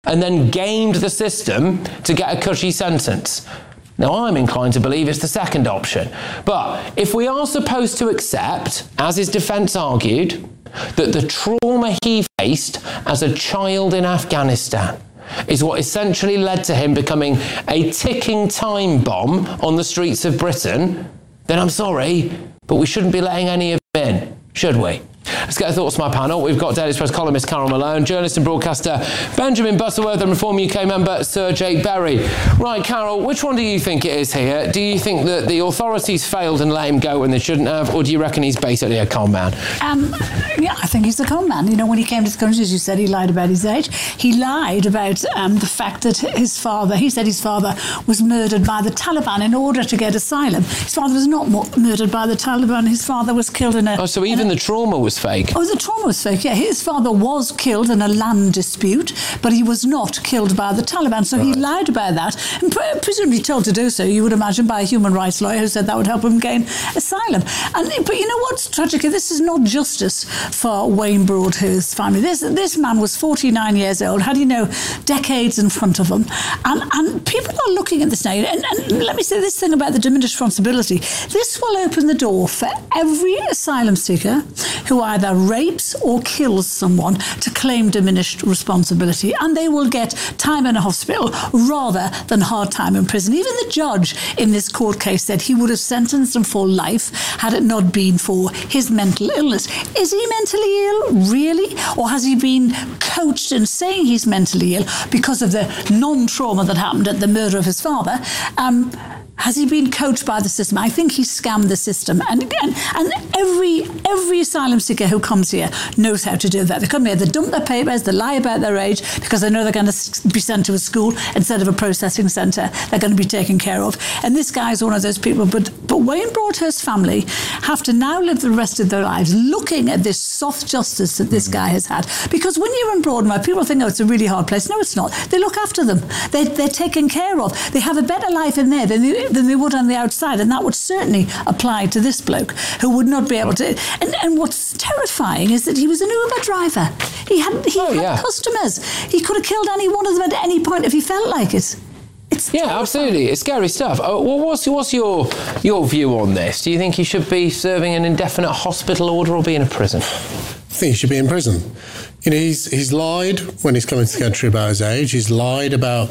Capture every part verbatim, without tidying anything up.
and then gamed the system to get a cushy sentence. Now, I'm inclined to believe it's the second option. But if we are supposed to accept, as his defence argued, that the trauma he faced as a child in Afghanistan is what essentially led to him becoming a ticking time bomb on the streets of Britain, then I'm sorry, but we shouldn't be letting any of them in, should we? Let's get the thoughts from our panel. We've got Daily Express columnist Carol Malone, journalist and broadcaster Benjamin Butterworth, and Reform U K member Sir Jake Berry. Right, Carol, which one do you think it is here? Do you think that the authorities failed and let him go when they shouldn't have, or do you reckon he's basically a con man? Um, yeah, I think he's a con man. You know, when he came to the country, as you said, he lied about his age. He lied about um, the fact that his father, he said his father was murdered by the Taliban in order to get asylum. His father was not mo- murdered by the Taliban. His father was killed in a... Oh, so even a, the trauma was fake? Oh, the trauma was fake, yeah. His father was killed in a land dispute, but he was not killed by the Taliban. So right. He lied about that, and pre- presumably told to do so, you would imagine, by a human rights lawyer who said that would help him gain asylum. And But you know what's tragic? This is not justice for Wayne Broadhurst's family. This this man was forty-nine years old, had, you know, decades in front of him. And, and people are looking at this now. And, and let me say this thing about the diminished responsibility. This will open the door for every asylum seeker who either rapes or kills someone to claim diminished responsibility, and they will get time in a hospital rather than hard time in prison. Even the judge in this court case said he would have sentenced him for life had it not been for his mental illness. Is he mentally ill, really? Or has he been coached in saying he's mentally ill because of the non-trauma that happened at the murder of his father? Um, Has he been coached by the system? I think he scammed the system. And and, and every every asylum seeker who comes here knows how to do that. They come here, they dump their papers, they lie about their age because they know they're going to be sent to a school instead of a processing centre. They're going to be taken care of. And this guy is one of those people. But, but Wayne Broadhurst's family have to now live the rest of their lives looking at this soft justice that this guy has had. Because when you're in Broadmoor, people think, oh, it's a really hard place. No, it's not. They look after them. They, they're taken care of. They have a better life in there than they, than they would on the outside, and that would certainly apply to this bloke who would not be able to. And, and what's terrifying is that he was an Uber driver. He had he oh, had yeah. customers. He could have killed any one of them at any point if he felt like it. It's yeah, terrifying. Absolutely. It's scary stuff. Uh, well, what's what's your your view on this? Do you think he should be serving an indefinite hospital order or be in a prison? I think he should be in prison. You know, he's he's lied when he's come into the country about his age. He's lied about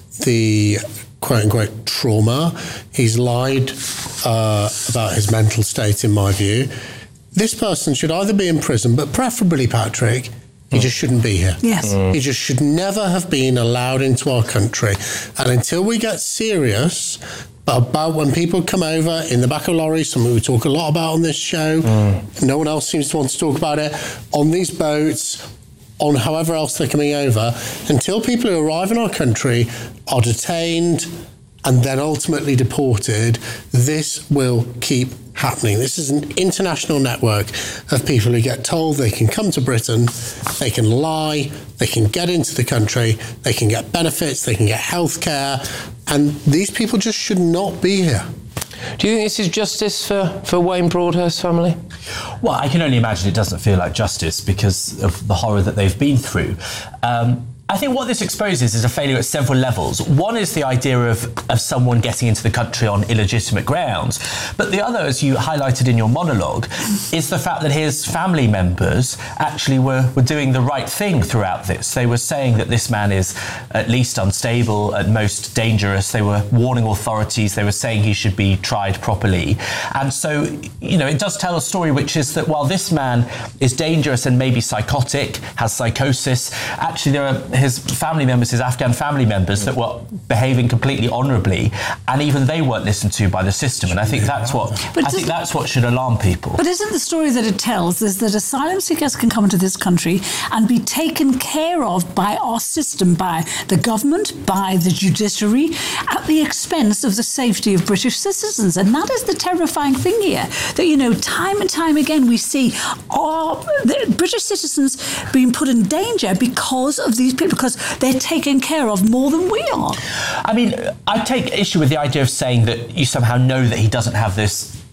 the quote-unquote trauma. He's lied uh, about his mental state, in my view. This person should either be in prison, but preferably, Patrick, he mm. just shouldn't be here. Yes. Mm. He just should never have been allowed into our country. And until we get serious about when people come over in the back of lorries, something we talk a lot about on this show, mm. no one else seems to want to talk about it, on these boats, on however else they're coming over, until people who arrive in our country are detained and then ultimately deported, this will keep happening. This is an international network of people who get told they can come to Britain, they can lie, they can get into the country, they can get benefits, they can get healthcare, and these people just should not be here. Do you think this is justice for, for Wayne Broadhurst's family? Well, I can only imagine it doesn't feel like justice because of the horror that they've been through. Um, I think what this exposes is a failure at several levels. One is the idea of, of someone getting into the country on illegitimate grounds. But the other, as you highlighted in your monologue, is the fact that his family members actually were, were doing the right thing throughout this. They were saying that this man is at least unstable, at most dangerous. They were warning authorities. They were saying he should be tried properly. And so, you know, it does tell a story which is that while this man is dangerous and maybe psychotic, has psychosis, actually there are his family members, his Afghan family members that were behaving completely honourably, and even they weren't listened to by the system. And I think that's what but I think that's what should alarm people. But isn't the story that it tells is that asylum seekers can come into this country and be taken care of by our system, by the government, by the judiciary, at the expense of the safety of British citizens. And that is the terrifying thing here, that, you know, time and time again we see our the British citizens being put in danger because of these people, because they're taken care of more than we are. I mean, I take issue with the idea of saying that you somehow know that he doesn't have this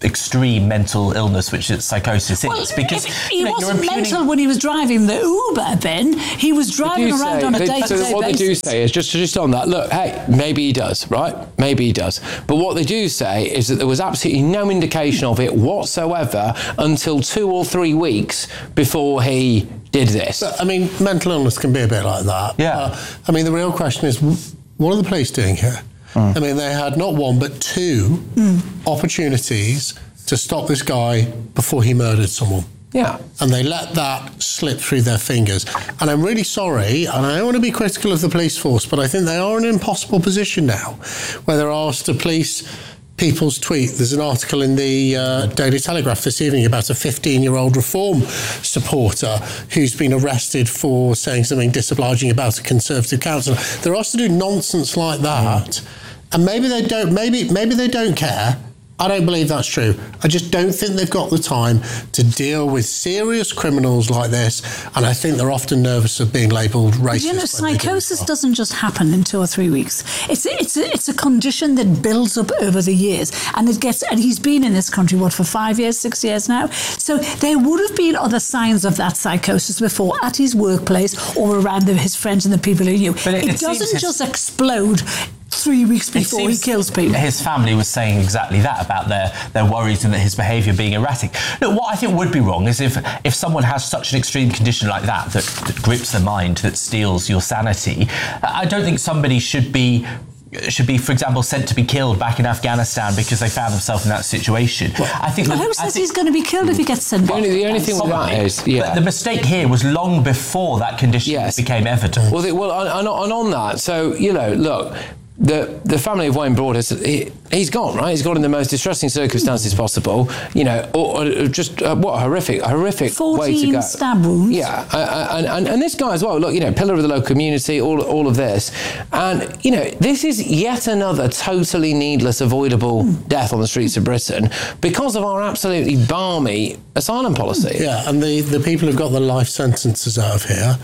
extreme mental illness, which is psychosis Well, is. Because he you know, wasn't you're impugning- mental when he was driving the Uber, Ben. He was driving do around say- on a they- day-to-day so basis. what they do say is, just, just on that, look, hey, maybe he does, right? Maybe he does. But what they do say is that there was absolutely no indication of it whatsoever until two or three weeks before he did this. But, I mean, mental illness can be a bit like that. Yeah. Uh, I mean, the real question is, what are the police doing here? Mm. I mean, they had not one but two mm. opportunities to stop this guy before he murdered someone. Yeah. And they let that slip through their fingers. And I'm really sorry, and I don't want to be critical of the police force, but I think they are in an impossible position now, where they're asked to police people's tweet. There's an article in the uh, Daily Telegraph this evening about a fifteen-year-old Reform supporter who's been arrested for saying something disobliging about a Conservative councillor. They're asked to do nonsense like that, mm. and maybe they don't. Maybe maybe they don't care. I don't believe that's true. I just don't think they've got the time to deal with serious criminals like this, and I think they're often nervous of being labelled racist. You know, psychosis doesn't just happen in two or three weeks. It's it's a, it's a condition that builds up over the years, and it gets. And he's been in this country what for five years, six years now. So there would have been other signs of that psychosis before at his workplace or around the, his friends and the people he knew. But it, it, it doesn't his... just explode three weeks before he kills people. His family was saying exactly that about their, their worries and that his behaviour being erratic. Look, what I think would be wrong is if if someone has such an extreme condition like that, that, that grips the mind, that steals your sanity, I don't think somebody should be should be, for example, sent to be killed back in Afghanistan because they found themselves in that situation. Well, I think. Well, the, who says I think, he's going to be killed if he gets sent back? The only, the only thing with that is, yeah. But the mistake here was long before that condition yes. became evident. Well, the, well, and, and on that, so you know, look. The the family of Wayne Broadhurst, he, he's gone, right? He's gone in the most distressing circumstances possible. You know, or, or just uh, what a horrific, horrific way to go. fourteen stab wounds. Yeah, uh, and, and and this guy as well. Look, you know, pillar of the local community, all all of this, and you know, this is yet another totally needless, avoidable mm. death on the streets of Britain because of our absolutely balmy asylum policy. Yeah, and the the people who've got the life sentences out of here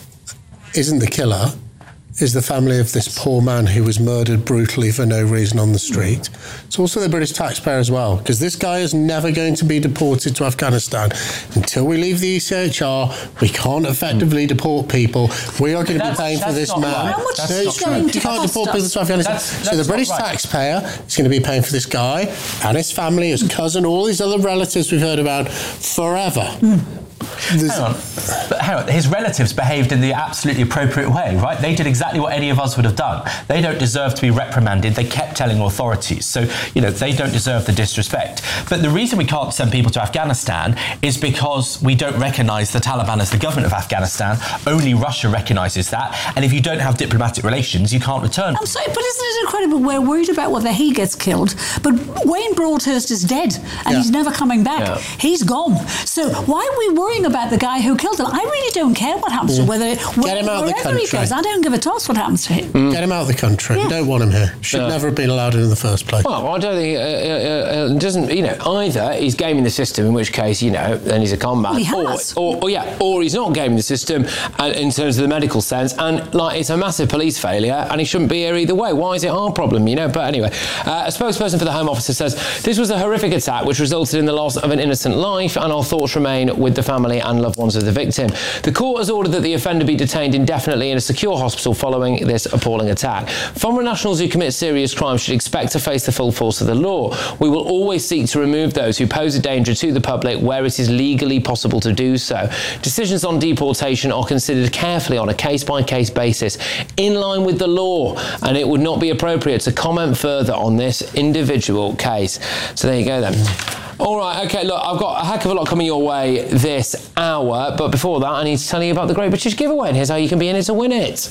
isn't the killer. Is the family of this poor man who was murdered brutally for no reason on the street. It's also the British taxpayer as well, because this guy is never going to be deported to Afghanistan. Until we leave the E C H R, we can't effectively mm. deport people. We are going to that's, be paying for this man. Right. How much no, is it's going true. You can't deport people to Afghanistan. That's, that's so the British right. taxpayer is going to be paying for this guy and his family, his cousin, all these other relatives we've heard about forever. Mm. Hang on. But hang on, his relatives behaved in the absolutely appropriate way, right? They did exactly what any of us would have done. They don't deserve to be reprimanded. They kept telling authorities. So, you know, they don't deserve the disrespect. But the reason we can't send people to Afghanistan is because we don't recognise the Taliban as the government of Afghanistan. Only Russia recognises that. And if you don't have diplomatic relations, you can't return. I'm sorry, but isn't it incredible? We're worried about whether he gets killed, but Wayne Broadhurst is dead and yeah. he's never coming back. Yeah. He's gone. So why are we worrying about the guy who killed him? I really don't care what happens mm. to him, whether Get him out of the country. he goes. I don't give a toss what happens to him. Mm. Get him out of the country. Yeah. Don't want him here. Should yeah. never have been allowed in, in the first place. Well, I don't think uh, uh, uh, doesn't you know either he's gaming the system, in which case you know then he's a con man, well, or, or, or yeah, or he's not gaming the system uh, in terms of the medical sense, and like it's a massive police failure, and he shouldn't be here either way. Why is it our problem, you know? But anyway, uh, a spokesperson for the Home Office says this was a horrific attack which resulted in the loss of an innocent life, and our thoughts remain with the family and loved ones of the victim. The court has ordered that the offender be detained indefinitely in a secure hospital following this appalling attack. Foreign nationals who commit serious crimes should expect to face the full force of the law. We will always seek to remove those who pose a danger to the public where it is legally possible to do so. Decisions on deportation are considered carefully on a case-by-case basis, in line with the law, and it would not be appropriate to comment further on this individual case. So there you go then. All right, OK, look, I've got a heck of a lot coming your way this hour, but before that, I need to tell you about the Great British Giveaway, and here's how you can be in it to win it.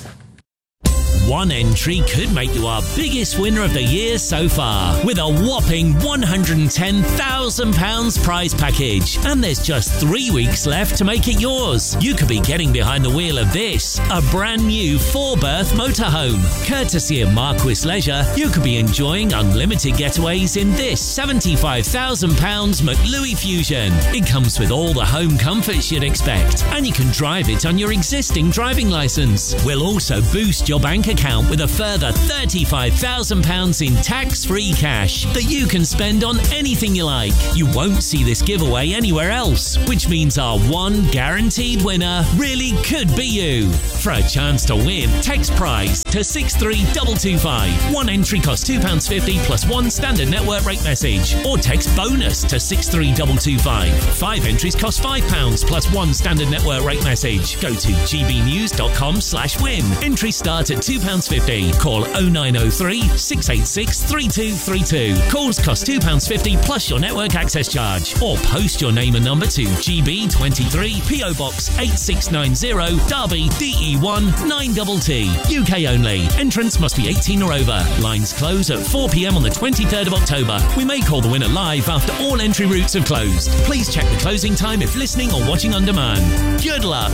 One entry could make you our biggest winner of the year so far, with a whopping one hundred ten thousand pounds prize package. And there's just three weeks left to make it yours. You could be getting behind the wheel of this, a brand new four-berth motorhome. Courtesy of Marquis Leisure, you could be enjoying unlimited getaways in this seventy-five thousand pounds McLuey Fusion. It comes with all the home comforts you'd expect, and you can drive it on your existing driving licence. We'll also boost your bank account account with a further thirty-five thousand pounds in tax-free cash that you can spend on anything you like. You won't see this giveaway anywhere else, which means our one guaranteed winner really could be you. For a chance to win, text prize to six three two two five. One entry costs two pounds fifty plus one standard network rate message. Or text bonus to six three two two five. Five entries cost five pounds plus one standard network rate message. Go to gbnews.com slash win. Entries start at two pounds fifty. Call oh nine oh three, six eight six, three two three two. Calls cost two pounds fifty plus your network access charge. Or post your name and number to G B twenty-three, P O Box eight six nine zero, Derby, D E one nine T T. U K only. Entrants must be eighteen or over. Lines close at four p.m. on the twenty-third of October. We may call the winner live after all entry routes have closed. Please check the closing time if listening or watching on demand. Good luck.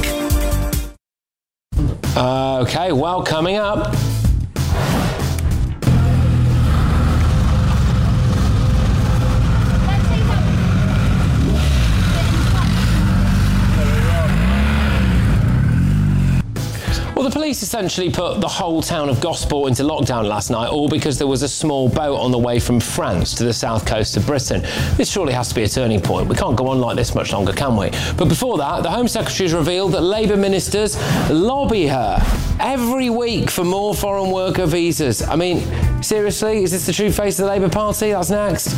Uh, okay, well, coming up. Well, the police essentially put the whole town of Gosport into lockdown last night, all because there was a small boat on the way from France to the south coast of Britain. This surely has to be a turning point. We can't go on like this much longer, can we? But before that, the Home Secretary has revealed that Labour ministers lobby her every week for more foreign worker visas. I mean, seriously, is this the true face of the Labour Party? That's next.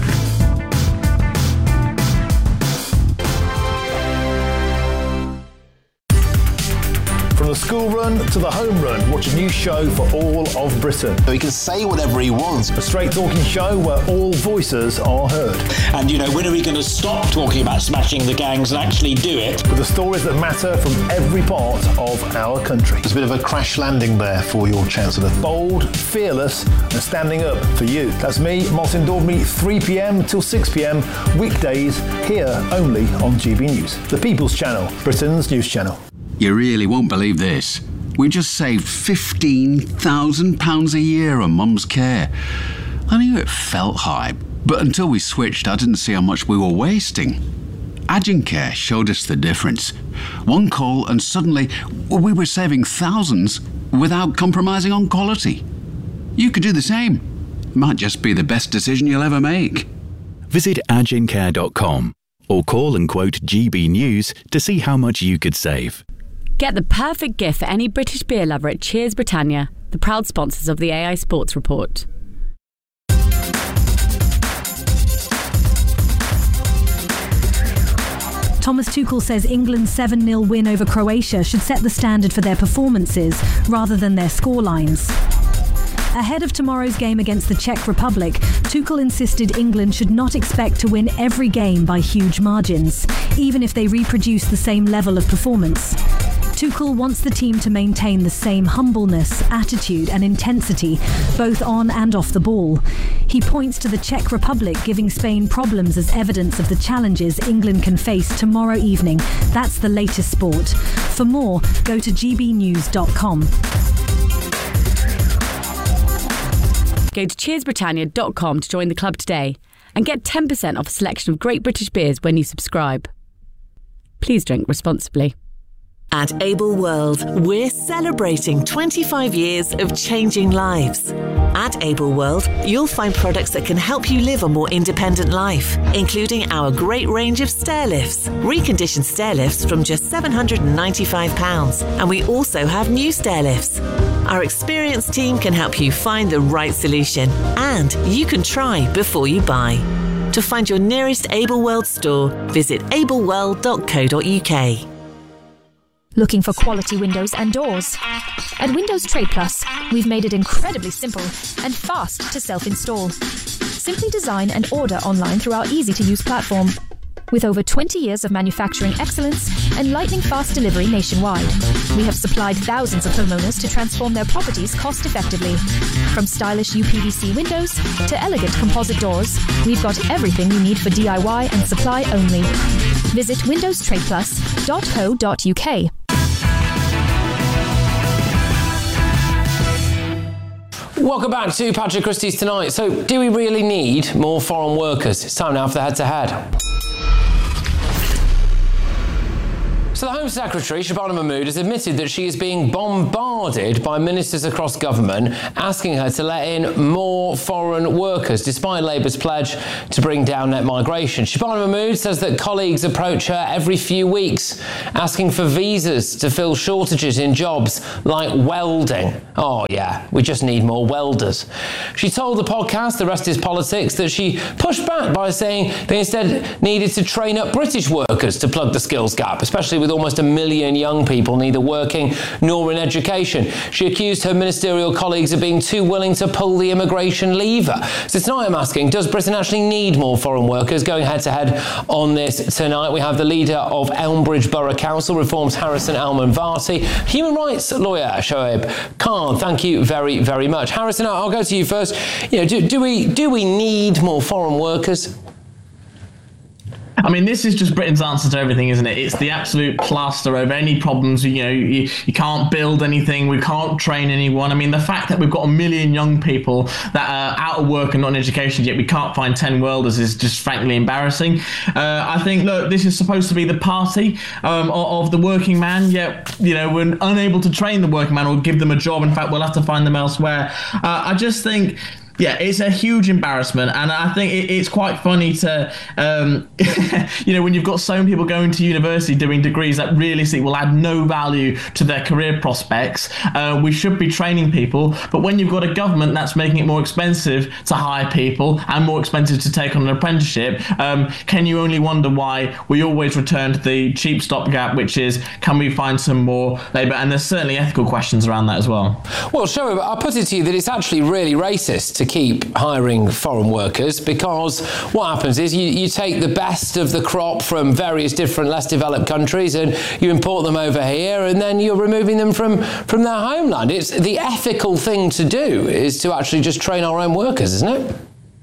From the school run to the home run, watch a new show for all of Britain. So he can say whatever he wants. A straight talking show where all voices are heard. And, you know, when are we going to stop talking about smashing the gangs and actually do it? With the stories that matter from every part of our country. There's a bit of a crash landing there for your Chancellor. Bold, fearless and standing up for you. That's me, Martin Daubney, three p.m. till six p.m. weekdays here only on G B News. The People's Channel, Britain's news channel. You really won't believe this. We just saved fifteen thousand pounds a year on Mum's care. I knew it felt high, but until we switched, I didn't see how much we were wasting. Agencare showed us the difference. One call and suddenly we were saving thousands without compromising on quality. You could do the same. Might just be the best decision you'll ever make. Visit agencare dot com or call and quote G B News to see how much you could save. Get the perfect gift for any British beer lover at Cheers Britannia, the proud sponsors of the A I Sports Report. Thomas Tuchel says England's seven nil win over Croatia should set the standard for their performances rather than their scorelines. Ahead of tomorrow's game against the Czech Republic, Tuchel insisted England should not expect to win every game by huge margins, even if they reproduce the same level of performance. Tuchel wants the team to maintain the same humbleness, attitude and intensity, both on and off the ball. He points to the Czech Republic giving Spain problems as evidence of the challenges England can face tomorrow evening. That's the latest sport. For more, go to g b news dot com. Go to cheers britannia dot com to join the club today and get ten percent off a selection of great British beers when you subscribe. Please drink responsibly. At Able World, we're celebrating twenty-five years of changing lives. At Able World, you'll find products that can help you live a more independent life, including our great range of stair lifts, reconditioned stair lifts from just seven hundred ninety-five pounds. And we also have new stair lifts. Our experienced team can help you find the right solution, and you can try before you buy. To find your nearest Able World store, visit able world dot co dot u k. Looking for quality windows and doors? At Windows Trade Plus, we've made it incredibly simple and fast to self-install. Simply design and order online through our easy-to-use platform. With over twenty years of manufacturing excellence and lightning-fast delivery nationwide, we have supplied thousands of homeowners to transform their properties cost-effectively. From stylish U P V C windows to elegant composite doors, we've got everything you need for D I Y and supply only. Visit windows trade plus dot co dot u k. Welcome back to Patrick Christie's Tonight. So, do we really need more foreign workers? It's time now for the head-to-head. So the Home Secretary, Shabana Mahmood, has admitted that she is being bombarded by ministers across government asking her to let in more foreign workers, despite Labour's pledge to bring down net migration. Shabana Mahmood says that colleagues approach her every few weeks asking for visas to fill shortages in jobs like welding. Oh yeah, we just need more welders. She told the podcast, The Rest is Politics, that she pushed back by saying they instead needed to train up British workers to plug the skills gap, especially with almost a million young people neither working nor in education. She accused her ministerial colleagues of being too willing to pull the immigration lever. So tonight I'm asking, does Britain actually need more foreign workers? Going head to head on this tonight, we have the leader of Elmbridge Borough Council Reform's Harrison Al-Manvati, human rights lawyer Shoaib Khan. Thank you very, very much. Harrison, I'll go to you first. You know, do, do we do we need more foreign workers? I mean, this is just Britain's answer to everything, isn't it? It's the absolute plaster over any problems. You know, you, you can't build anything. We can't train anyone. I mean, the fact that we've got a million young people that are out of work and not in education, yet we can't find ten welders is just frankly embarrassing. Uh, I think, look, this is supposed to be the party um, of, of the working man, yet, you know, we're unable to train the working man or give them a job. In fact, we'll have to find them elsewhere. Uh, I just think... Yeah, it's a huge embarrassment, and I think it, it's quite funny to, um, you know, when you've got so many people going to university doing degrees that realistically will add no value to their career prospects. Uh, we should be training people, but when you've got a government that's making it more expensive to hire people and more expensive to take on an apprenticeship, um, can you only wonder why we always return to the cheap stopgap, which is, can we find some more labour? And there's certainly ethical questions around that as well. Well, Shoaib, I'll put it to you that it's actually really racist to keep hiring foreign workers, because what happens is you, you take the best of the crop from various different less developed countries and you import them over here, and then you're removing them from, from their homeland. It's the ethical thing to do is to actually just train our own workers, isn't it?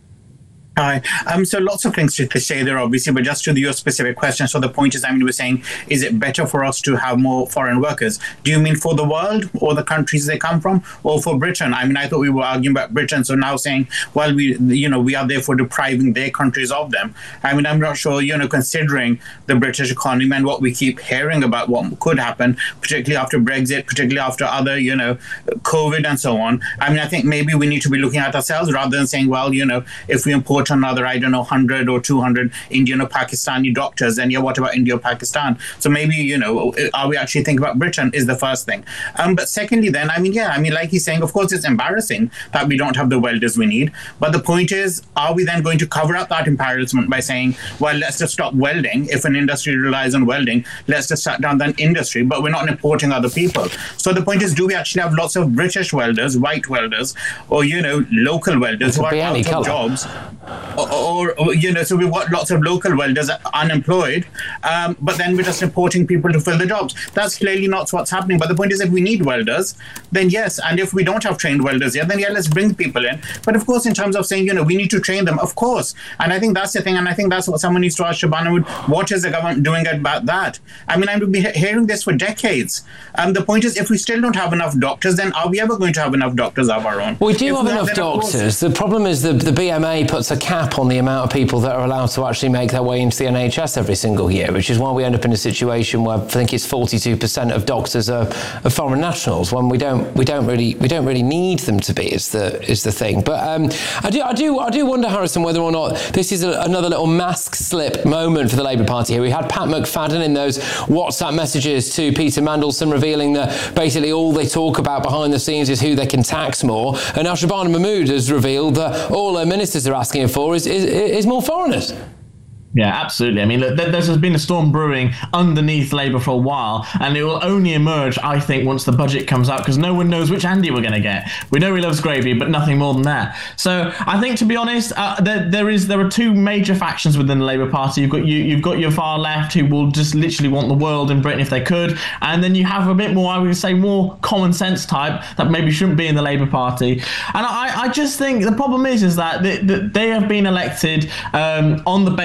Hi. Um, so lots of things to, to say there, obviously, but just to the, your specific question. So the point is, I mean, we're saying, is it better for us to have more foreign workers? Do you mean for the world or the countries they come from, or for Britain? I mean, I thought we were arguing about Britain. So now saying, well, we, you know, we are therefore depriving their countries of them. I mean, I'm not sure, you know, considering the British economy and what we keep hearing about what could happen, particularly after Brexit, particularly after other, you know, COVID and so on. I mean, I think maybe we need to be looking at ourselves rather than saying, well, you know, if we import another, I don't know, one hundred or two hundred Indian or Pakistani doctors, then yeah, what about India or Pakistan? So maybe, you know, are we actually thinking about Britain is the first thing. Um, but secondly, then, I mean, yeah, I mean, like he's saying, of course, it's embarrassing that we don't have the welders we need. But the point is, are we then going to cover up that embarrassment by saying, well, let's just stop welding? If an industry relies on welding, let's just shut down that industry, but we're not importing other people. So the point is, do we actually have lots of British welders, white welders, or, you know, local welders who are out of jobs? Or, or, or, you know, so we've got lots of local welders unemployed, um, but then we're just importing people to fill the jobs. That's clearly not what's happening. But the point is, if we need welders, then yes. And if we don't have trained welders yet, then yeah, let's bring people in. But of course, in terms of saying, you know, we need to train them, of course. And I think that's the thing. And I think that's what someone needs to ask Shabana, what is the government doing about that? I mean, I've been hearing this for decades. Um, the point is, if we still don't have enough doctors, then are we ever going to have enough doctors of our own? We do if have we enough have, doctors. The problem is that the B M A puts a cap on the amount of people that are allowed to actually make their way into the N H S every single year, which is why we end up in a situation where I think it's forty-two percent of doctors are, are foreign nationals, when we don't we don't really we don't really need them to be, is the is the thing. But um, I do I do I do wonder, Harrison, whether or not this is a, another little mask slip moment for the Labour Party here. We had Pat McFadden in those WhatsApp messages to Peter Mandelson revealing that basically all they talk about behind the scenes is who they can tax more, and now Shabana Mahmood has revealed that all her ministers are asking for is is, is more foreigners. Yeah, absolutely. I mean, look, there's been a storm brewing underneath Labour for a while, and it will only emerge, I think, once the budget comes out, because no one knows which Andy we're going to get. We know he loves gravy, but nothing more than that. So I think, to be honest, uh, there, there is there are two major factions within the Labour Party. You've got you, you've got your far left, who will just literally want the world in Britain if they could, and then you have a bit more, I would say, more common sense type that maybe shouldn't be in the Labour Party. And I, I just think the problem is, is that they, that they have been elected um, on the basis of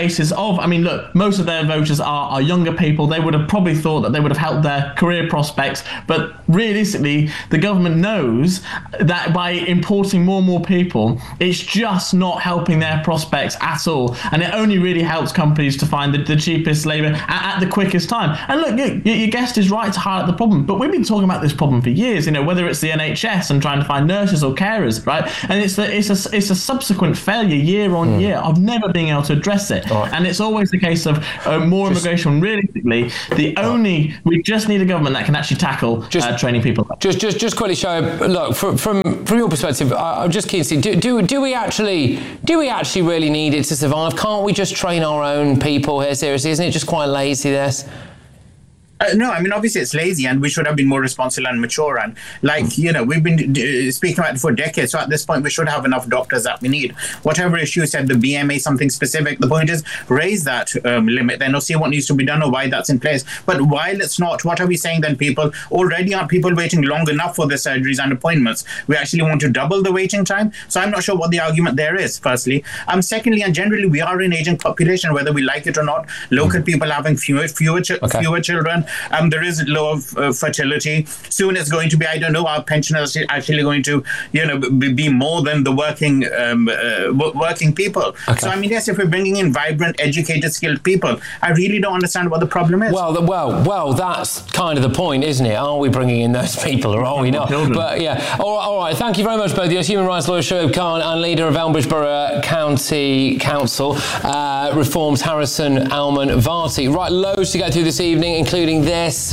of, I mean, look, most of their voters are, are younger people. They would have probably thought that they would have helped their career prospects. But realistically, the government knows that by importing more and more people, it's just not helping their prospects at all. And it only really helps companies to find the, the cheapest labour at, at the quickest time. And look, your, your guest is right to highlight the problem, but we've been talking about this problem for years, you know, whether it's the N H S and trying to find nurses or carers, right? And it's the, it's a, it's a subsequent failure year on mm. year of never being able to address it. Right. And it's always the case of uh, more just, immigration. Realistically, the only, we just need a government that can actually tackle just, uh, training people. Just just, just quickly, Shoaib, look, from, from, from your perspective, I, I'm just keen to see, do, do, do we actually, do we actually really need it to survive? Can't we just train our own people here? Seriously, isn't it just quite lazy, this? Uh, no, I mean, obviously it's lazy and we should have been more responsible and mature. And like, you know, we've been uh, speaking about it for decades. So at this point, we should have enough doctors that we need. Whatever issue said, the B M A, something specific, the point is raise that um, limit then or see what needs to be done or why that's in place. But while it's not, what are we saying then? People already are people waiting long enough for the surgeries and appointments. We actually want to double the waiting time. So I'm not sure what the argument there is, firstly. Um, secondly, and generally, we are an aging population, whether we like it or not. Local mm. people having fewer, fewer, ch- okay. fewer children. Um, there is lower uh, fertility. Soon it's going to be, I don't know, our pensioners are actually going to, you know, be, be more than the working um, uh, w- working people. Okay. So, I mean, yes, if we're bringing in vibrant, educated, skilled people, I really don't understand what the problem is. Well, the, well, well, that's kind of the point, isn't it? Are we bringing in those people or are we not? Children. But yeah, all, all right. Thank you very much, both of you. Human rights lawyer Shoaib Khan and leader of Elmbridge Borough County Council, uh, Reform's Harrison Alman-Varty. Right, loads to get through this evening, including this.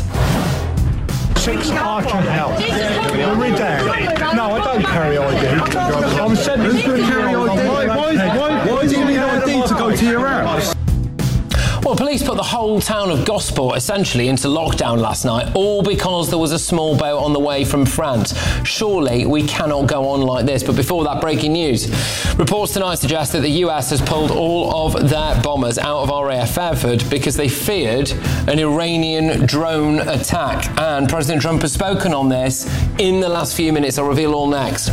Six Archer House. We're down. No, I don't carry I D. I'm sentenced. Who's going to carry I D? Why, why, why, why do you need I D to go to your house? Well, police put the whole town of Gosport essentially into lockdown last night, all because there was a small boat on the way from France. Surely we cannot go on like this. But before that, breaking news. Reports tonight suggest that the U S has pulled all of their bombers out of R A F Fairford because they feared an Iranian drone attack. And President Trump has spoken on this in the last few minutes. I'll reveal all next.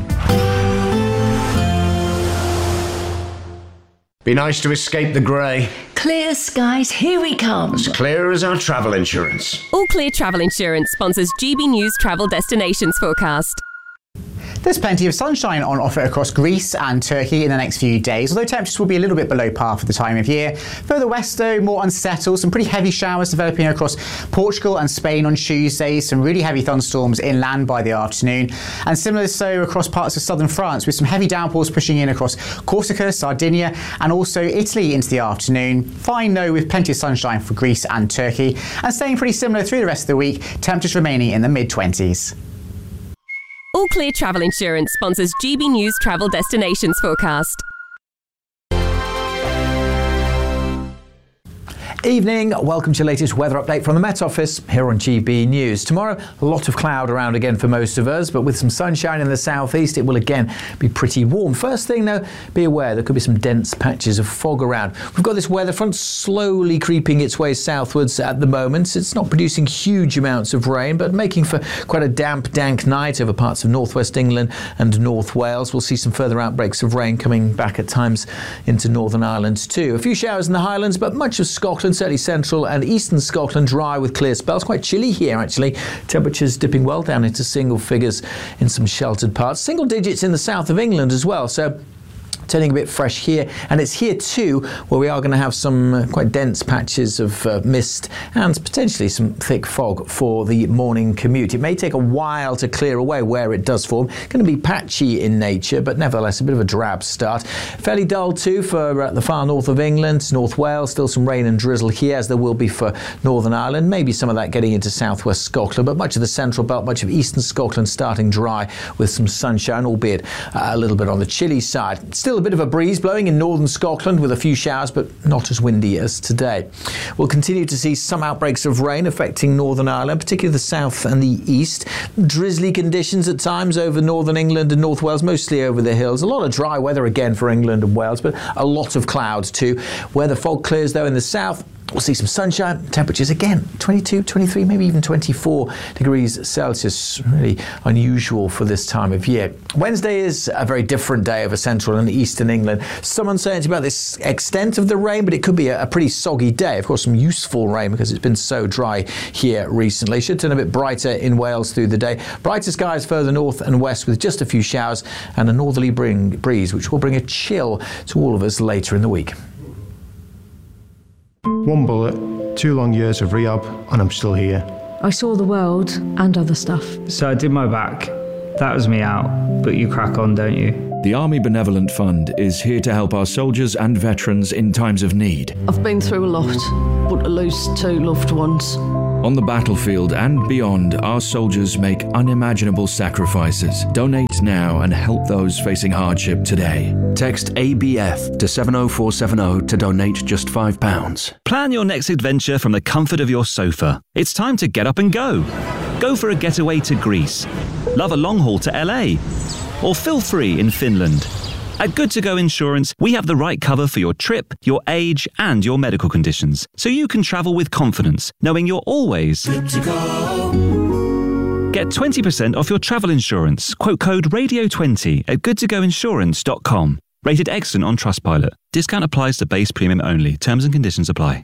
Be nice to escape the grey. Clear skies, here we come. As clear as our travel insurance. All Clear Travel Insurance sponsors G B News Travel Destinations Forecast. There's plenty of sunshine on offer across Greece and Turkey in the next few days, although temperatures will be a little bit below par for the time of year. Further west, though, more unsettled. Some pretty heavy showers developing across Portugal and Spain on Tuesday. Some really heavy thunderstorms inland by the afternoon. And similar so across parts of southern France, with some heavy downpours pushing in across Corsica, Sardinia, and also Italy into the afternoon. Fine, though, with plenty of sunshine for Greece and Turkey. And staying pretty similar through the rest of the week, temperatures remaining in the mid-twenties. All Clear Travel Insurance sponsors G B News Travel Destinations Forecast. Evening, welcome to your latest weather update from the Met Office here on G B News. Tomorrow, a lot of cloud around again for most of us, but with some sunshine in the southeast, it will again be pretty warm. First thing though, be aware there could be some dense patches of fog around. We've got this weather front slowly creeping its way southwards at the moment. It's not producing huge amounts of rain, but making for quite a damp, dank night over parts of northwest England and North Wales. We'll see some further outbreaks of rain coming back at times into Northern Ireland too. A few showers in the Highlands, but much of Scotland, certainly central and eastern Scotland, dry with clear spells. Quite chilly here actually. Temperatures dipping well down into single figures in some sheltered parts. Single digits in the south of England as well. So turning a bit fresh here, and it's here too where we are going to have some uh, quite dense patches of uh, mist and potentially some thick fog for the morning commute. It may take a while to clear away where it does form. It's going to be patchy in nature, but nevertheless a bit of a drab start. Fairly dull too for uh, the far north of England, North Wales. Still some rain and drizzle here, as there will be for Northern Ireland. Maybe some of that getting into southwest Scotland, but much of the central belt, much of eastern Scotland starting dry with some sunshine, albeit uh, a little bit on the chilly side. Still a bit of a breeze blowing in northern Scotland with a few showers, but not as windy as today. We'll continue to see some outbreaks of rain affecting Northern Ireland, particularly the south and the east. Drizzly conditions at times over northern England and North Wales, mostly over the hills. A lot of dry weather again for England and Wales, but a lot of clouds too. Where the fog clears though in the south, We'll see some sunshine, temperatures again, twenty-two, twenty-three, maybe even twenty-four degrees Celsius, really unusual for this time of year. Wednesday is a very different day over central and eastern England. Some uncertainty about this extent of the rain, but it could be a, a pretty soggy day. Of course, some useful rain because it's been so dry here recently. Should turn a bit brighter in Wales through the day. Brighter skies further north and west with just a few showers and a northerly bring, breeze, which will bring a chill to all of us later in the week. One bullet, two long years of rehab, and I'm still here. I saw the world and other stuff. So I did my back. That was me out, but you crack on, don't you? The Army Benevolent Fund is here to help our soldiers and veterans in times of need. I've been through a lot, but to lose two loved ones. On the battlefield and beyond, our soldiers make unimaginable sacrifices. Donate now and help those facing hardship today. Text A B F to seven oh four seven oh to donate just five pounds. Plan your next adventure from the comfort of your sofa. It's time to get up and go. Go for a getaway to Greece. Love a long haul to L A. Or feel free in Finland. At Good To Go Insurance, we have the right cover for your trip, your age, and your medical conditions, so you can travel with confidence, knowing you're always good to go. Get twenty percent off your travel insurance. Quote code radio twenty at good to go insurance dot com. Rated excellent on Trustpilot. Discount applies to base premium only. Terms and conditions apply.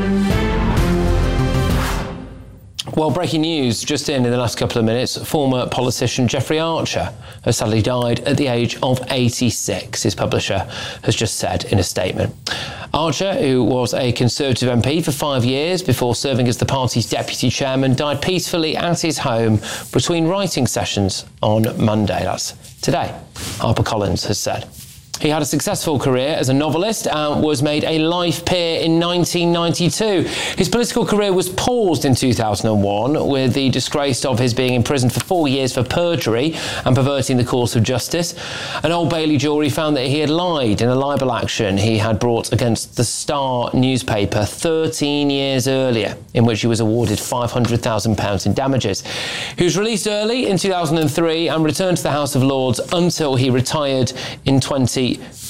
Well, breaking news just in in the last couple of minutes. Former politician Jeffrey Archer has sadly died at the age of eighty-six, his publisher has just said in a statement. Archer, who was a Conservative M P for five years before serving as the party's deputy chairman, died peacefully at his home between writing sessions on Monday. That's today, HarperCollins has said. He had a successful career as a novelist and was made a life peer in nineteen ninety-two. His political career was paused in two thousand one with the disgrace of his being imprisoned for four years for perjury and perverting the course of justice. An Old Bailey jury found that he had lied in a libel action he had brought against the Star newspaper thirteen years earlier, in which he was awarded five hundred thousand pounds in damages. He was released early in two thousand three and returned to the House of Lords until he retired in twenty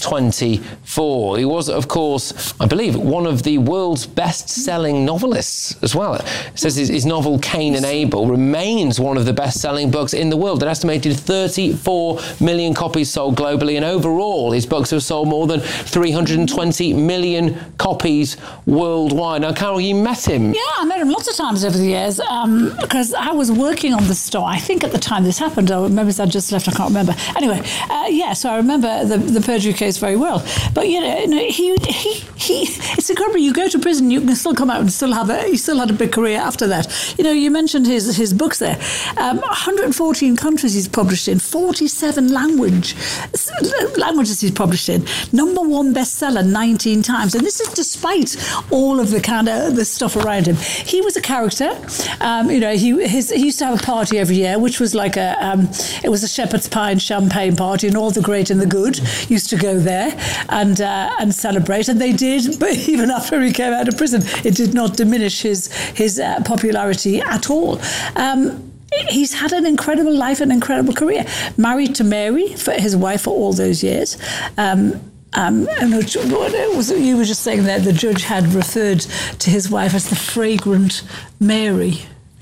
twenty-four. He was, of course, I believe, one of the world's best-selling novelists as well. It says his, his novel Cain and Abel remains one of the best-selling books in the world. An estimated thirty-four million copies sold globally, and overall his books have sold more than three hundred twenty million copies worldwide. Now, Carol, you met him. Yeah, I met him lots of times over the years um, because I was working on the Star. I think at the time this happened, or maybe I just left, I can't remember. Anyway, uh, yeah, so I remember the, the perjury case very well. But, you know, he, he, he, it's incredible. You go to prison, you can still come out and still have a, he still had a big career after that. You know, you mentioned his, his books there. Um, one hundred fourteen countries he's published in, forty-seven language, languages he's published in. Number one bestseller nineteen times. And this is despite all of the kind of the stuff around him. He was a character. Um, you know, he, his, he used to have a party every year, which was like a, um, it was a shepherd's pie and champagne party, and all the great and the good used to go there and uh, and celebrate, and they did. But even after he came out of prison, it did not diminish his his uh, popularity at all. Um, He's had an incredible life, an incredible career. Married to Mary, for his wife, for all those years. Um, Um, and it was, you were just saying that the judge had referred to his wife as the fragrant Mary.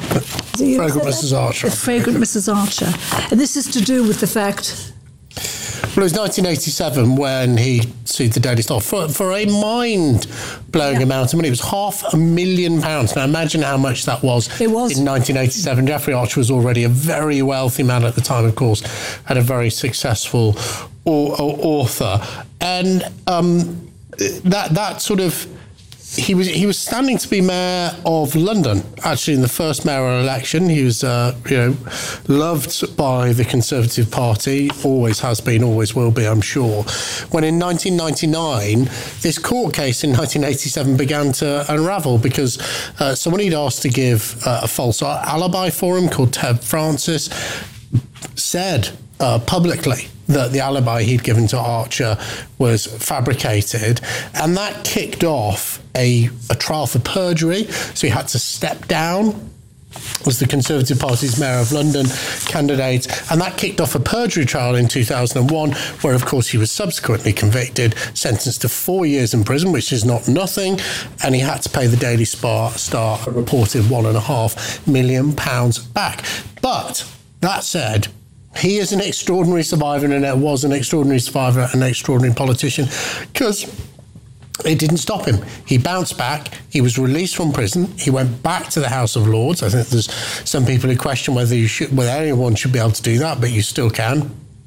Fragrant Missus Archer. The fragrant Missus Archer. And this is to do with the fact... Well, it was nineteen eighty-seven when he sued the Daily Star for, for a mind-blowing yeah. amount of money. It was half a million pounds. Now, imagine how much that was, it was in nineteen eighty-seven. Jeffrey Archer was already a very wealthy man at the time, of course, had a very successful or, or author. And um, that that sort of... He was he was standing to be mayor of London, actually, in the first mayoral election. He was, uh, you know, loved by the Conservative Party, always has been, always will be, I'm sure. When in nineteen ninety-nine, this court case in nineteen eighty-seven began to unravel because uh, someone he'd asked to give uh, a false alibi for him, called Ted Francis, said uh, publicly that the alibi he'd given to Archer was fabricated, and that kicked off a, a trial for perjury. So he had to step down was the Conservative Party's Mayor of London candidate, and that kicked off a perjury trial in two thousand one, where, of course, he was subsequently convicted, sentenced to four years in prison, which is not nothing, and he had to pay the Daily Star a reported one and a half million pounds back. But that said, he is an extraordinary survivor, and it was an extraordinary survivor, an extraordinary politician, because it didn't stop him. He bounced back. He was released from prison. He went back to the House of Lords. I think there's some people who question whether you should, whether anyone should be able to do that, but you still can.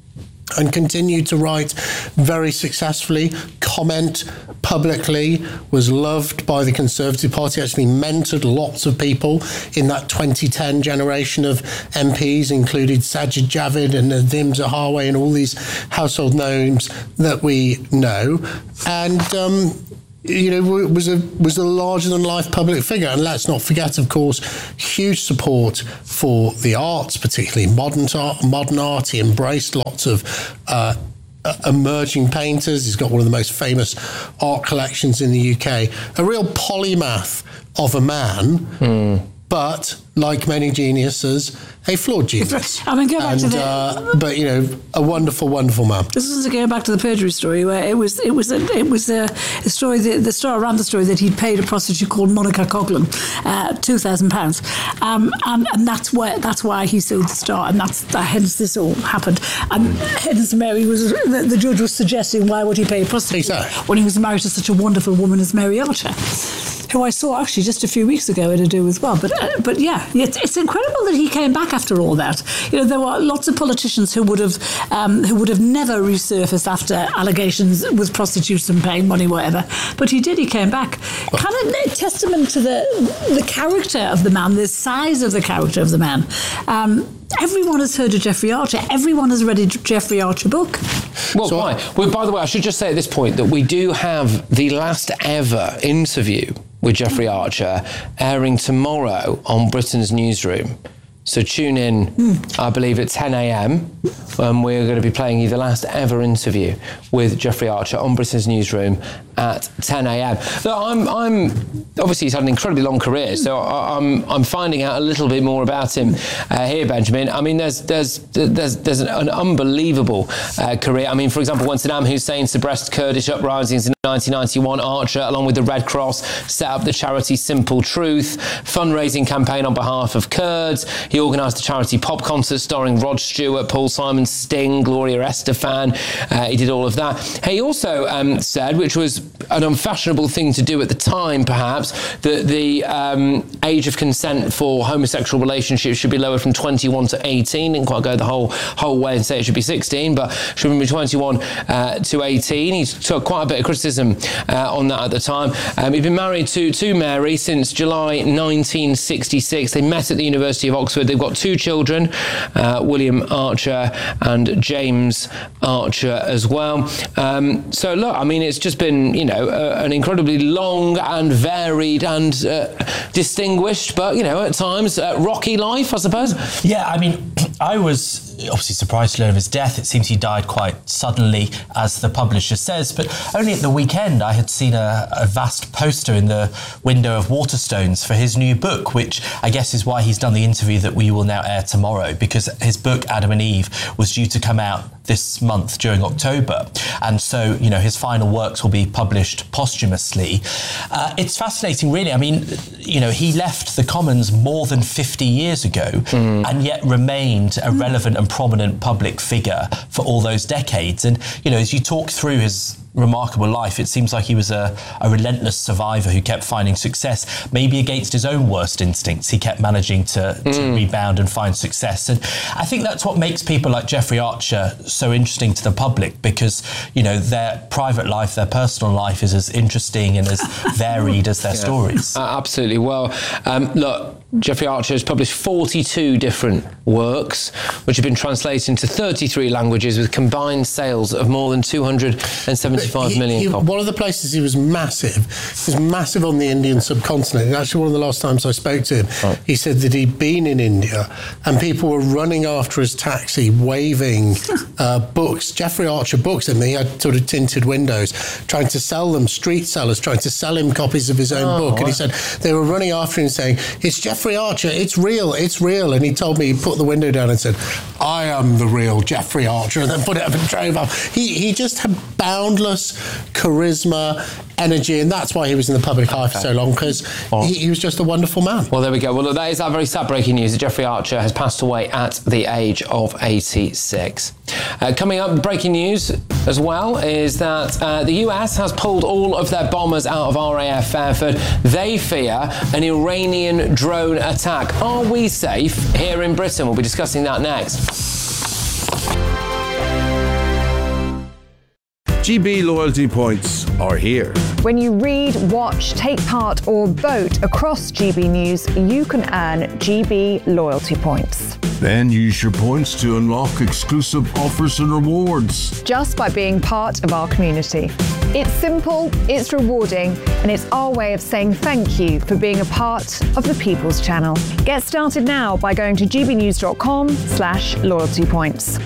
And continued to write very successfully, comment publicly, was loved by the Conservative Party, actually mentored lots of people in that twenty ten generation of M Ps, included Sajid Javid and Nadim Zahawi and all these household names that we know. And, um, you know, was a was a larger-than-life public figure. And let's not forget, of course, huge support for the arts, particularly modern art. Modern art. He embraced lots of uh, emerging painters. He's got one of the most famous art collections in the U K. A real polymath of a man, mm. but, like many geniuses, a flawed genius. I mean, go back and, to the... Uh, but, you know, a wonderful, wonderful man. This is to go back to the perjury story, where it was it was a, it was a, a story, the, the story around the story that he'd paid a prostitute called Monica Coughlin uh, two thousand pounds. Um, and, and that's where that's why he sued the Star, and that's that, hence this all happened. And hence Mary was, the, the judge was suggesting, why would he pay a prostitute exactly. when he was married to such a wonderful woman as Mary Archer, who I saw actually just a few weeks ago at a do as well. But uh, but yeah, it's, it's incredible that he came back after all that. You know, there were lots of politicians who would have um, who would have never resurfaced after allegations with prostitutes and paying money, whatever. But he did. He came back. Kind of a testament to the the character of the man, the size of the character of the man. Um, Everyone has heard of Jeffrey Archer. Everyone has read a Jeffrey Archer book. Well, so, why? Well, by the way, I should just say at this point that we do have the last ever interview with Jeffrey Archer airing tomorrow on Britain's Newsroom. So tune in, mm. I believe, at ten a.m. when we're going to be playing you the last ever interview with Jeffrey Archer on Britain's Newsroom at ten a.m. So I'm, I'm obviously he's had an incredibly long career, so I, I'm, I'm finding out a little bit more about him uh, here, Benjamin. I mean, there's, there's, there's, there's an, an unbelievable uh, career. I mean, for example, when Saddam Hussein suppressed Kurdish uprisings in nineteen ninety-one, Archer, along with the Red Cross, set up the charity Simple Truth, fundraising campaign on behalf of Kurds. He organised a charity pop concert starring Rod Stewart, Paul Simon, Sting, Gloria Estefan. Uh, he did all of that. He also um, said, which was an unfashionable thing to do at the time, perhaps, that the um, age of consent for homosexual relationships should be lowered from twenty-one to eighteen. Didn't quite go the whole whole way and say it should be sixteen, but should be twenty-one uh, to eighteen. He took quite a bit of criticism uh, on that at the time. Um, he'd been married to, to Mary since July nineteen sixty-six. They met at the University of Oxford. They've got two children, uh, William Archer and James Archer as well. Um, so look, I mean, it's just been, you know, uh, an incredibly long and varied and uh, distinguished, but, you know, at times uh, rocky life, I suppose. Yeah, I mean, I was obviously surprised to learn of his death. It seems he died quite suddenly, as the publisher says, but only at the weekend I had seen a, a vast poster in the window of Waterstones for his new book, which I guess is why he's done the interview that we will now air tomorrow, because his book Adam and Eve was due to come out this month during October, and so, you know, his final works will be published posthumously. Uh, it's fascinating, really. I mean, you know, he left the Commons more than fifty years ago mm. and yet remained a relevant and prominent public figure for all those decades. And, you know, as you talk through his remarkable life, it seems like he was a, a relentless survivor who kept finding success, maybe against his own worst instincts. He kept managing to, mm. to rebound and find success. And I think that's what makes people like Jeffrey Archer so interesting to the public, because, you know, their private life, their personal life is as interesting and as varied as their yeah. stories. Uh, absolutely. Well, um, look, Jeffrey Archer has published forty-two different works, which have been translated into thirty-three languages with combined sales of more than two hundred seventy thirty-five he, million he, copies. One of the places he was massive, he was massive on the Indian subcontinent. And actually, one of the last times I spoke to him, right. he said that he'd been in India and people were running after his taxi, waving uh, books, Jeffrey Archer books, and he had sort of tinted windows, trying to sell them, street sellers, trying to sell him copies of his own oh, book. And he said they were running after him saying, it's Jeffrey Archer, it's real, it's real. And he told me, he put the window down and said, I am the real Jeffrey Archer, and then put it up and drove off. He, he just had boundless charisma, energy, and that's why he was in the public eye for so long, because well, he, he was just a wonderful man. Well, there we go. Well, look, that is our very sad breaking news. Jeffrey Archer has passed away at the age of eighty-six. Uh, coming up, breaking news as well is that uh, the U S has pulled all of their bombers out of R A F Fairford. They fear an Iranian drone attack. Are we safe here in Britain? We'll be discussing that next. G B loyalty points are here. When you read, watch, take part or vote across G B News, you can earn G B loyalty points. Then use your points to unlock exclusive offers and rewards. Just by being part of our community. It's simple, it's rewarding, and it's our way of saying thank you for being a part of the People's Channel. Get started now by going to gbnews.com slash loyalty points.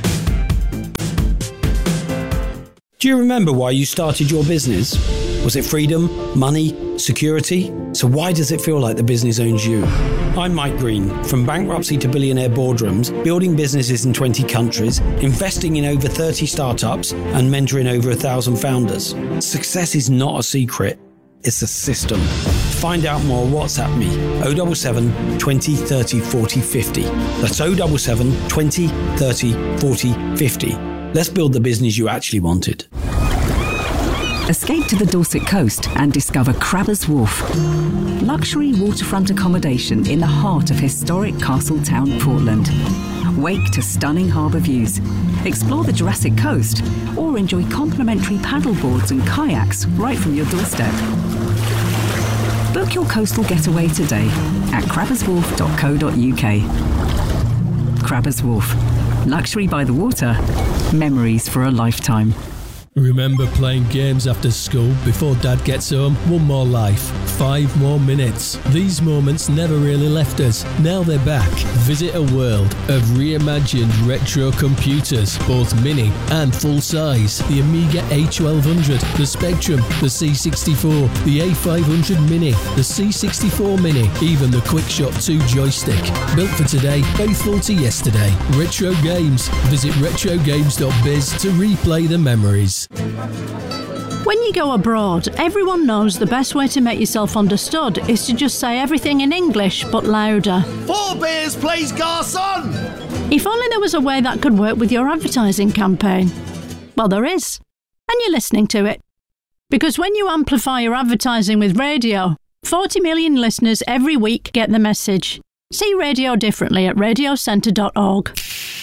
Do you remember why you started your business? Was it freedom, money, security? So why does it feel like the business owns you? I'm Mike Green. From bankruptcy to billionaire boardrooms, building businesses in twenty countries, investing in over thirty startups, and mentoring over a thousand founders. Success is not a secret, it's a system. Find out more, WhatsApp me, oh seven seven, twenty, thirty, forty, fifty. That's oh seven seven, twenty, thirty, forty, fifty. Let's build the business you actually wanted. Escape to the Dorset coast and discover Crabbers Wharf. Luxury waterfront accommodation in the heart of historic Castletown, Portland. Wake to stunning harbour views. Explore the Jurassic Coast or enjoy complimentary paddleboards and kayaks right from your doorstep. Book your coastal getaway today at crabbers wharf dot co dot uk. Crabbers Wharf. Luxury by the water. Memories for a lifetime. Remember playing games after school before Dad gets home? One more life, five more minutes. These moments never really left us. Now they're back. Visit a world of reimagined retro computers, both mini and full size. The Amiga A twelve hundred, the Spectrum, the C sixty-four, the A five hundred Mini, the C sixty-four Mini, even the QuickShot two joystick. Built for today, faithful to yesterday. Retro Games. Visit retro games dot biz to replay the memories. When you go abroad, everyone knows the best way to make yourself understood is to just say everything in English, but louder. Four beers, please, garçon! If only there was a way that could work with your advertising campaign. Well, there is. And you're listening to it. Because when you amplify your advertising with radio, forty million listeners every week get the message. See radio differently at radio centre dot org.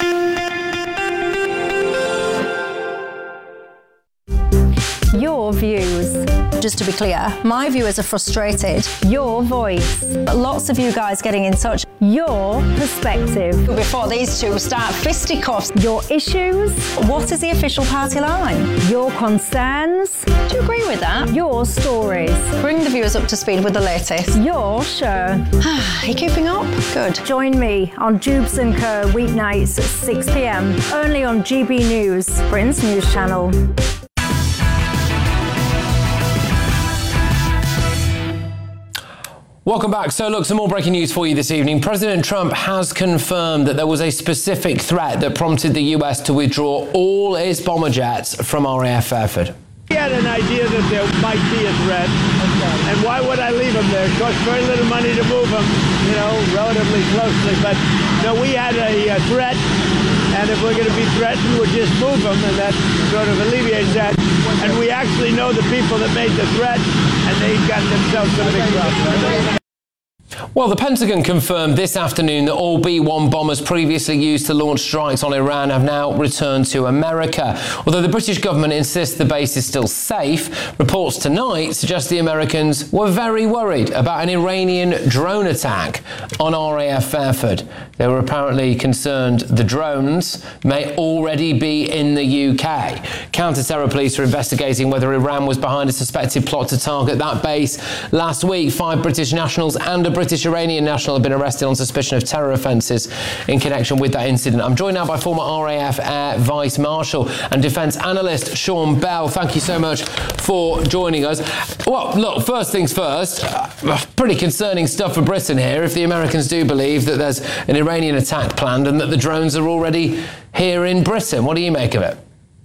Your views. Just to be clear, my viewers are frustrated. Your voice. Lots of you guys getting in touch. Your perspective. Before these two start fisticuffs. Your issues. What is the official party line? Your concerns. Do you agree with that? Your stories. Bring the viewers up to speed with the latest. Your show. Are you keeping up? Good. Join me on Jubes and Co weeknights at six p.m. only on G B News, Britain's news channel. Welcome back. So look, some more breaking news for you this evening. President Trump has confirmed that there was a specific threat that prompted the U S to withdraw all its bomber jets from R A F Fairford. We had an idea that there might be a threat, and why would I leave them there? It costs very little money to move them, you know, relatively closely. But no, we had a uh, threat, and if we're going to be threatened, we'll just move them, and that sort of alleviates that. And we actually know the people that made the threat, and they've gotten themselves in a big problem. Well, the Pentagon confirmed this afternoon that all B one bombers previously used to launch strikes on Iran have now returned to America. Although the British government insists the base is still safe, reports tonight suggest the Americans were very worried about an Iranian drone attack on R A F Fairford. They were apparently concerned the drones may already be in the U K. Counter-terror police are investigating whether Iran was behind a suspected plot to target that base. Last week, five British nationals and a British Iranian national have been arrested on suspicion of terror offences in connection with that incident. I'm joined now by former R A F Air Vice Marshal and Defence Analyst Sean Bell. Thank you so much for joining us. Well, look, first things first, uh, pretty concerning stuff for Britain here if the Americans do believe that there's an Iranian attack planned and that the drones are already here in Britain. What do you make of it?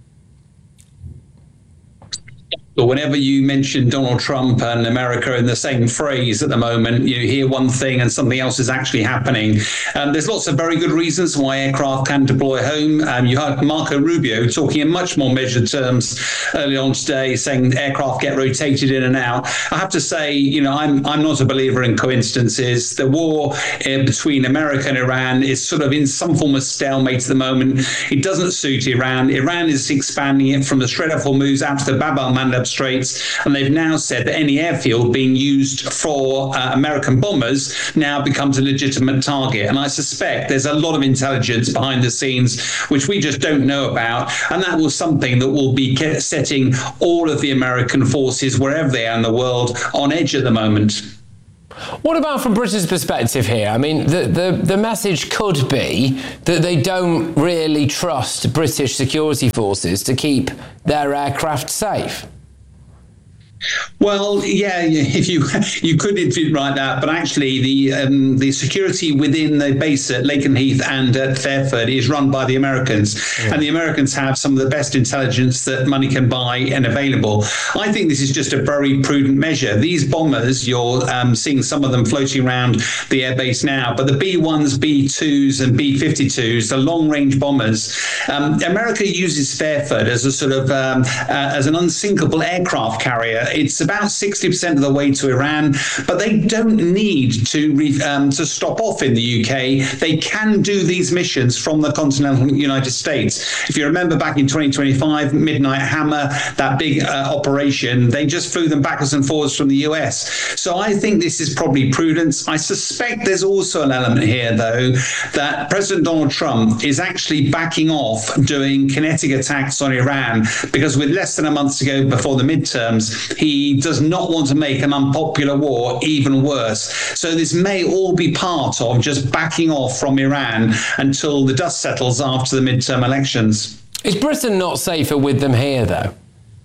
But whenever you mention Donald Trump and America in the same phrase at the moment, you hear one thing and something else is actually happening. Um, there's lots of very good reasons why aircraft can deploy home. Um, you heard Marco Rubio talking in much more measured terms early on today, saying aircraft get rotated in and out. I have to say, you know, I'm I'm not a believer in coincidences. The war uh, between America and Iran is sort of in some form of stalemate at the moment. It doesn't suit Iran. Iran is expanding it from the Strait of Hormuz out to the Bab el-Mandeb Straits, and they've now said that any airfield being used for uh, American bombers now becomes a legitimate target. And I suspect there's a lot of intelligence behind the scenes which we just don't know about, and that was something that will be setting all of the American forces, wherever they are in the world, on edge at the moment. What about from Britain's perspective here? I mean, the, the, the message could be that they don't really trust British security forces to keep their aircraft safe. Well, yeah, if you you could write that, but actually the um, the security within the base at Lakenheath and at Fairford is run by the Americans, yeah. And the Americans have some of the best intelligence that money can buy and available. I think this is just a very prudent measure. These bombers, you're um, seeing some of them floating around the airbase now, but the B ones, B twos and B fifty-twos, the long-range bombers, um, America uses Fairford as a sort of um, uh, as an unsinkable aircraft carrier. It's about sixty percent of the way to Iran, but they don't need to re, um, to stop off in the U K. They can do these missions from the continental United States. If you remember back in twenty twenty-five, Midnight Hammer, that big uh, operation, they just flew them backwards and forwards from the U S. So I think this is probably prudence. I suspect there's also an element here, though, that President Donald Trump is actually backing off doing kinetic attacks on Iran, because with less than a month to go before the midterms, he does not want to make an unpopular war even worse. So this may all be part of just backing off from Iran until the dust settles after the midterm elections. Is Britain not safer with them here, though?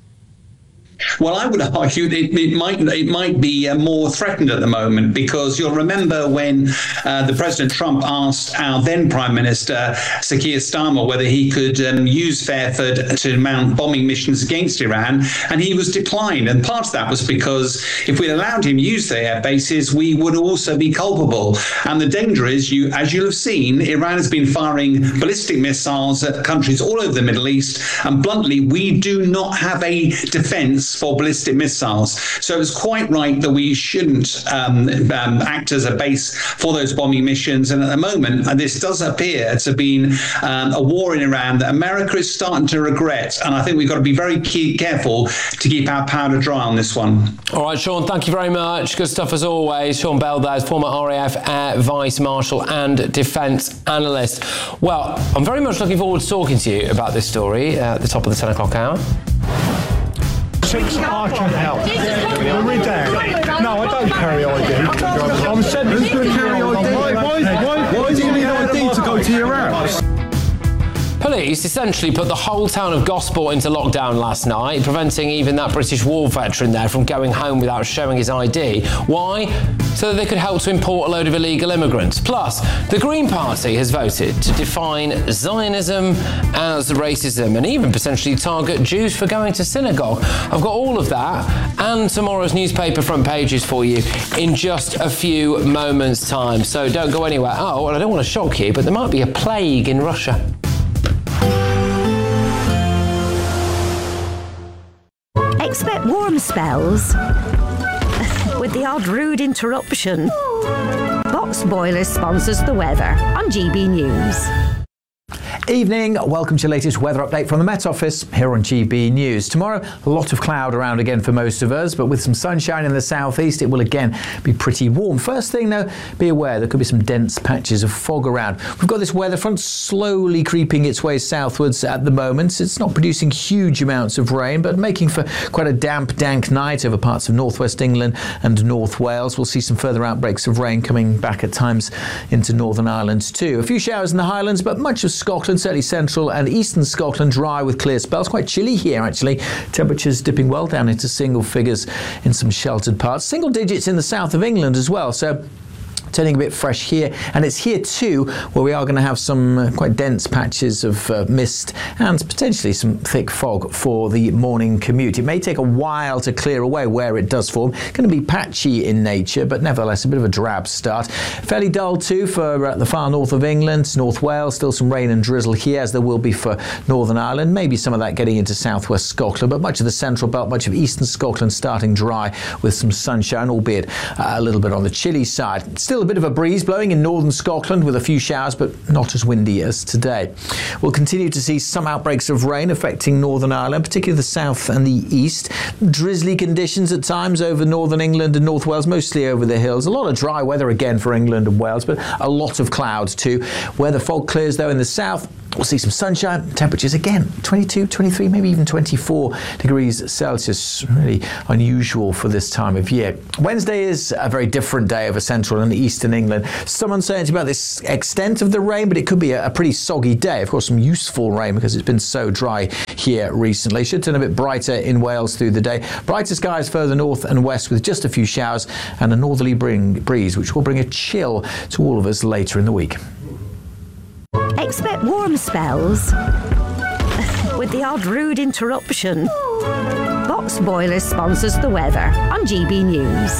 Well, I would argue that it, it might it might be uh, more threatened at the moment, because you'll remember when uh, the President Trump asked our then Prime Minister Sir Keir Starmer whether he could um, use Fairford to mount bombing missions against Iran, and he was declined. And part of that was because if we allowed him to use the air bases, we would also be culpable. And the danger is, you, as you'll have seen, Iran has been firing ballistic missiles at countries all over the Middle East, and bluntly, we do not have a defence for ballistic missiles. So it was quite right that we shouldn't um, um, act as a base for those bombing missions. And at the moment, this does appear to have been um, a war in Iran that America is starting to regret. And I think we've got to be very key, careful to keep our powder dry on this one. All right, Sean, thank you very much. Good stuff as always. Sean Bell there, former R A F Air Vice Marshal and Defence Analyst. Well, I'm very much looking forward to talking to you about this story at the top of the ten o'clock hour. Six I can help. Every day. No, I don't carry I D. I'm sent. Who's going to carry I D? Why, why, why, why do you need I D to go to your house? Police essentially put the whole town of Gosport into lockdown last night, preventing even that British war veteran there from going home without showing his I D. Why? So that they could help to import a load of illegal immigrants. Plus, the Green Party has voted to define Zionism as racism and even potentially target Jews for going to synagogue. I've got all of that and tomorrow's newspaper front pages for you in just a few moments' time. So don't go anywhere. Oh, well, I don't want to shock you, but there might be a plague in Russia. Expect warm spells with the odd rude interruption. Box Boilers sponsors the weather on G B News. Evening, welcome to your latest weather update from the Met Office here on G B News. Tomorrow, a lot of cloud around again for most of us, but with some sunshine in the southeast, it will again be pretty warm. First thing though, be aware there could be some dense patches of fog around. We've got this weather front slowly creeping its way southwards at the moment. It's not producing huge amounts of rain, but making for quite a damp, dank night over parts of northwest England and North Wales. We'll see some further outbreaks of rain coming back at times into Northern Ireland too. A few showers in the Highlands, but much of Scotland, certainly central and eastern Scotland, dry with clear spells. Quite chilly here actually. Temperatures dipping well down into single figures in some sheltered parts. Single digits in the south of England as well. So turning a bit fresh here, and it's here too where we are going to have some uh, quite dense patches of uh, mist and potentially some thick fog for the morning commute. It may take a while to clear away where it does form. It's going to be patchy in nature, but nevertheless a bit of a drab start. Fairly dull too for uh, the far north of England, North Wales. Still some rain and drizzle here, as there will be for Northern Ireland. Maybe some of that getting into southwest Scotland, but much of the central belt, much of eastern Scotland starting dry with some sunshine, albeit uh, a little bit on the chilly side. Still a bit of a breeze blowing in northern Scotland with a few showers, but not as windy as today. We'll continue to see some outbreaks of rain affecting Northern Ireland, particularly the south and the east. Drizzly conditions at times over northern England and North Wales, mostly over the hills. A lot of dry weather again for England and Wales, but a lot of clouds too. Where the fog clears though in the south, we'll see some sunshine. Temperatures again twenty-two, twenty-three, maybe even twenty-four degrees Celsius. Really unusual for this time of year. Wednesday is a very different day over central and eastern England. Some uncertainty about this extent of the rain, but it could be a, a pretty soggy day. Of course, some useful rain because it's been so dry here recently. Should turn a bit brighter in Wales through the day. Brighter skies further north and west with just a few showers and a northerly bring, breeze, which will bring a chill to all of us later in the week. Expect warm spells with the odd rude interruption. Box Boilers sponsors the weather on G B News.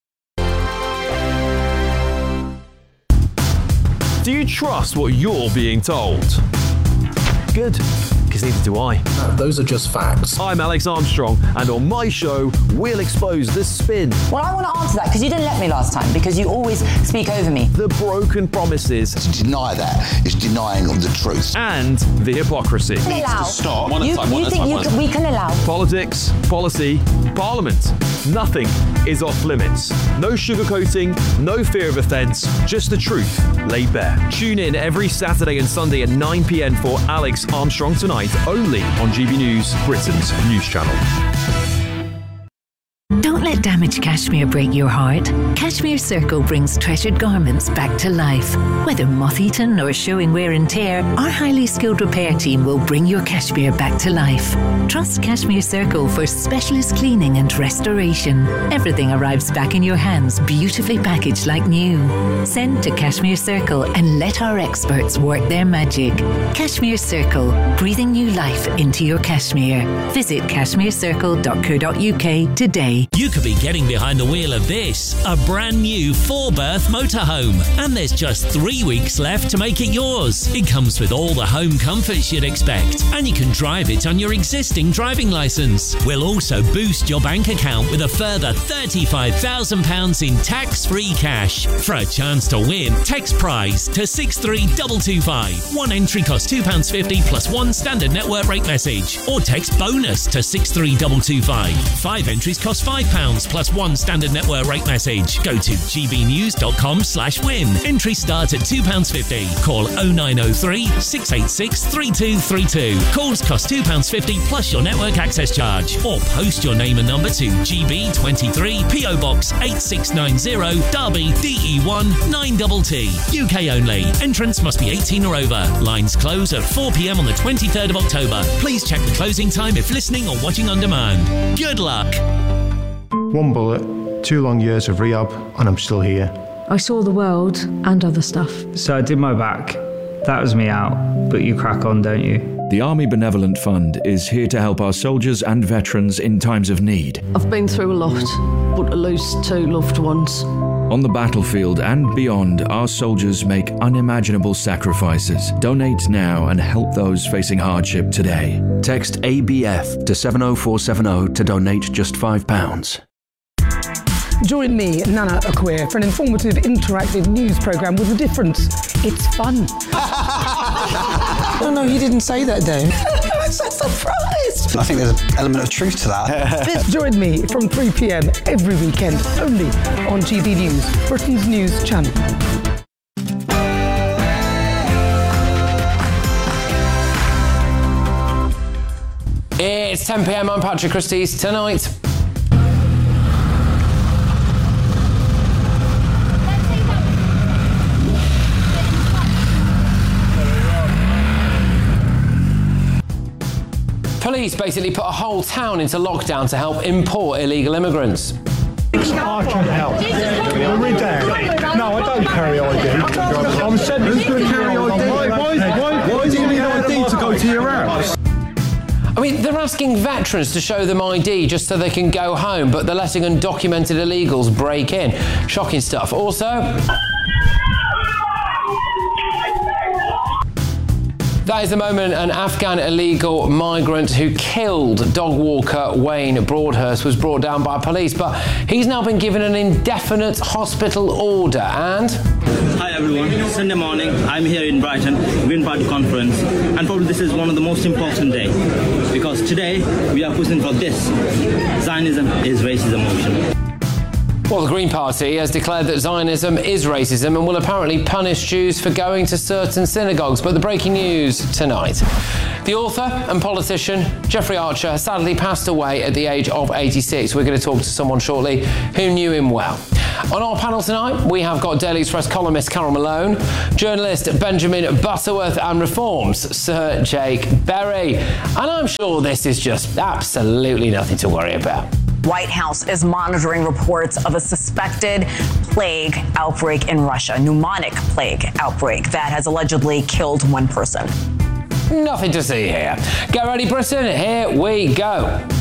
Do you trust what you're being told? Good, because neither do I. Uh, those are just facts. I'm Alex Armstrong, and on my show, we'll expose the spin. Well, I want to answer that, because you didn't let me last time, because you always speak over me. The broken promises. To deny that is denying the truth. And the hypocrisy. Needs to stop. One at a time, one at a time, one at a time. We can allow. Politics, policy, parliament. Nothing is off limits. No sugarcoating, no fear of offence, just the truth laid bare. Tune in every Saturday and Sunday at nine p.m. for Alex Armstrong Tonight, only on G B News, Britain's news channel. Don't let damaged cashmere break your heart. Cashmere Circle brings treasured garments back to life. Whether moth-eaten or showing wear and tear, our highly skilled repair team will bring your cashmere back to life. Trust Cashmere Circle for specialist cleaning and restoration. Everything arrives back in your hands, beautifully packaged like new. Send to Cashmere Circle and let our experts work their magic. Cashmere Circle, breathing new life into your cashmere. Visit cashmere circle dot co dot uk today. You could be getting behind the wheel of this, a brand new four-berth motorhome, and there's just three weeks left to make it yours. It comes with all the home comforts you'd expect, and you can drive it on your existing driving licence. We'll also boost your bank account with a further thirty-five thousand pounds in tax-free cash. For a chance to win, text prize to six three two two five. One entry costs two pounds fifty plus one standard network rate message, or text bonus to six three two two five. Five entries cost five pounds plus one standard network rate message. Go to g b news dot com slash win. Entry start at two pounds fifty. Call oh nine oh three, six eight six, three two three two. Calls cost two pounds fifty plus your network access charge. Or post your name and number to G B twenty-three, P O Box eight six nine zero, Derby, D E one nine T T. U K only. Entrance must be eighteen or over. Lines close at four p.m. on the twenty-third of October. Please check the closing time if listening or watching on demand. Good luck. One bullet, two long years of rehab, and I'm still here. I saw the world and other stuff. So I did my back. That was me out, but you crack on, don't you? The Army Benevolent Fund is here to help our soldiers and veterans in times of need. I've been through a lot, but to lose two loved ones. On the battlefield and beyond, our soldiers make unimaginable sacrifices. Donate now and help those facing hardship today. Text A B F to seven oh four seven oh to donate just five pounds. Join me, Nana Akwe, for an informative, interactive news programme with a difference. It's fun. No, no, you didn't say that, Dave. I'm so surprised. I think there's an element of truth to that. Join me from three p m every weekend, only on G B News, Britain's news channel. It's ten p m, I'm Patrick Christys. Tonight, police basically put a whole town into lockdown to help import illegal immigrants. I can help. We're down. No, I don't carry I D. I'm sentenced to carry I D. Why, why, why, why do you need I D to go to your house? I mean, they're asking veterans to show them I D just so they can go home, but they're letting undocumented illegals break in. Shocking stuff. Also, that is the moment an Afghan illegal migrant who killed dog walker Wayne Broadhurst was brought down by police, but he's now been given an indefinite hospital order. And hi everyone, Sunday morning, I'm here in Brighton, Green Party conference, and probably this is one of the most important days because today we are pushing for this. Zionism is racism motion. Well, the Green Party has declared that Zionism is racism and will apparently punish Jews for going to certain synagogues. But the breaking news tonight. The author and politician Jeffrey Archer has sadly passed away at the age of eighty-six. We're going to talk to someone shortly who knew him well. On our panel tonight, we have got Daily Express columnist Carol Malone, journalist Benjamin Butterworth, and Reform's Sir Jake Berry. And I'm sure this is just absolutely nothing to worry about. White House is monitoring reports of a suspected plague outbreak in Russia, pneumonic plague outbreak that has allegedly killed one person. Nothing to see here. Get ready, Britain. Here we go.